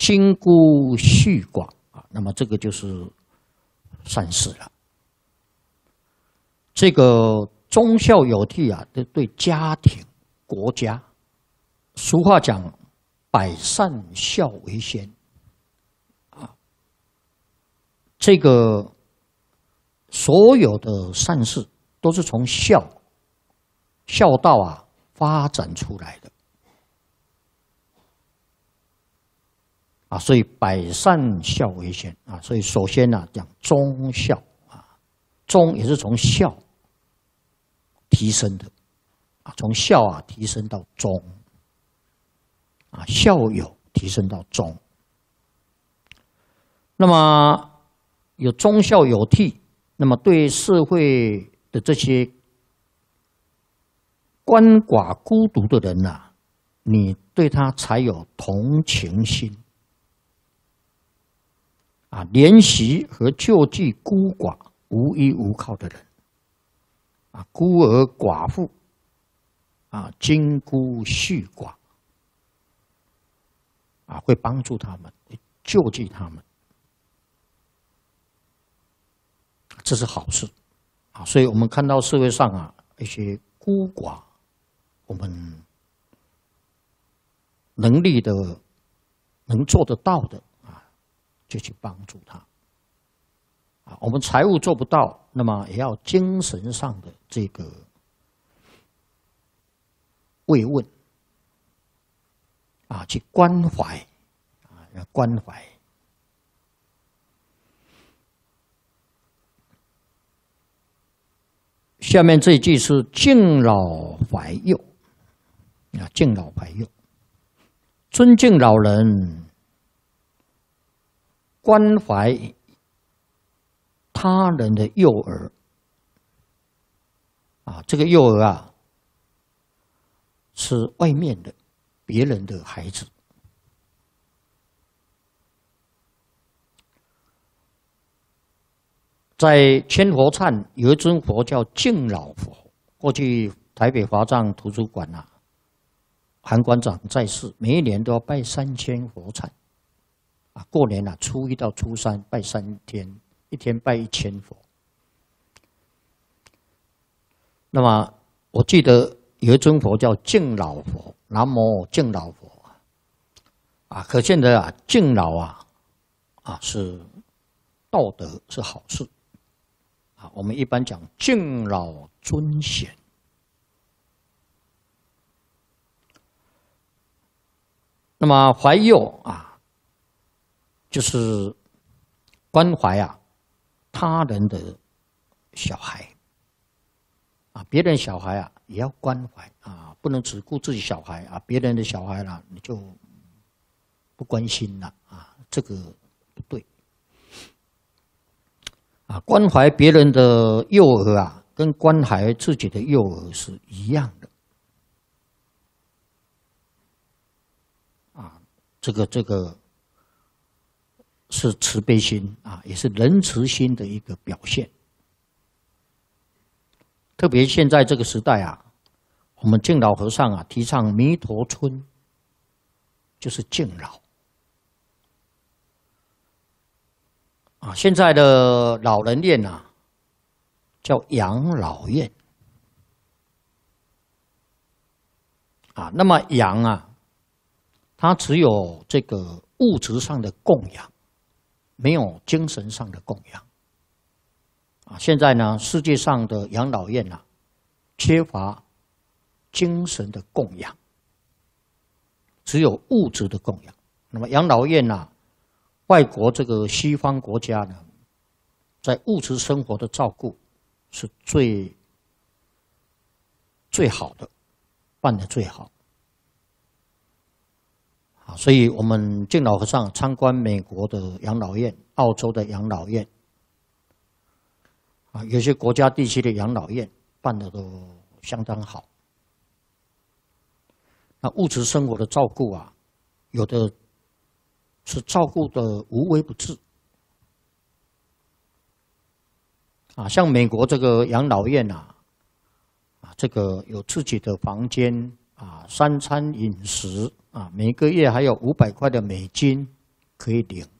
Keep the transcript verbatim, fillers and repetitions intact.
金孤恤寡啊，那么这个就是善事了。这个忠孝有悌啊，对对家庭、国家，俗话讲“百善孝为先”啊，这个所有的善事都是从孝孝道啊发展出来的啊，所以百善孝为先啊，所以首先呢、啊、讲忠孝啊，忠也是从孝提升的啊，从孝啊提升到忠啊，孝友提升到忠。那么有忠孝有悌，那么对社会的这些鳏寡孤独的人呐、啊，你对他才有同情心啊，怜惜和救济孤寡无依无靠的人啊，孤儿寡妇啊，金孤恤寡啊，会帮助他们，救济他们，这是好事啊。所以我们看到社会上啊一些孤寡，我们能力的能做得到的啊，就去帮助他啊。我们财务做不到，那么也要精神上的这个慰问啊，去关怀啊，要关怀。下面这一句是敬老怀幼啊，敬老怀幼，尊敬老人，关怀他人的幼儿啊，这个幼儿啊是外面的别人的孩子。在千佛忏有一尊佛叫敬老佛，过去台北华藏图书馆啊，韩馆长在世，每一年都要拜三千佛忏啊，过年啊初一到初三拜三天，一天拜一千佛。那么我记得有一尊佛叫敬老佛，南无敬老佛啊，可见的啊，敬老啊啊是道德，是好事啊。我们一般讲敬老尊贤。那么怀幼啊，就是关怀啊他人的小孩啊，别人小孩啊也要关怀啊，不能只顾自己小孩啊，别人的小孩啦你就不关心了啊，这个不对啊。关怀别人的幼儿啊，跟关怀自己的幼儿是一样的啊，这个这个是慈悲心啊，也是仁慈心的一个表现。特别现在这个时代啊，我们敬老和尚啊提倡弥陀村，就是敬老啊。现在的老人院啊叫养老院啊。那么养啊，它只有这个物质上的供养，没有精神上的供养啊。现在呢，世界上的养老院啊，缺乏精神的供养，只有物质的供养。那么养老院啊，外国这个西方国家呢，在物质生活的照顾是最最好的，办得最好。啊，所以我们敬老和尚参观美国的养老院、澳洲的养老院，啊，有些国家地区的养老院办得都相当好。那物质生活的照顾啊，有的是照顾的无微不至。啊，像美国这个养老院啊，啊，这个有自己的房间啊，三餐饮食啊，每个月还有五百块的美金可以领